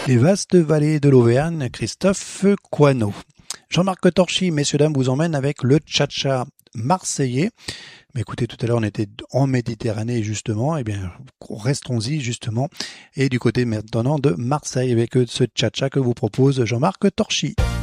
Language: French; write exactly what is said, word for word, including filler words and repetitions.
les vastes vallées de l'Auvergne, Christophe Coineau. Jean-Marc Torchy, messieurs dames, vous emmène avec le tcha-tcha marseillais. Mais écoutez, tout à l'heure, on était en Méditerranée, justement. Eh bien, restons-y, justement. Et du côté maintenant de Marseille, avec ce tcha-tcha que vous propose Jean-Marc Torchy.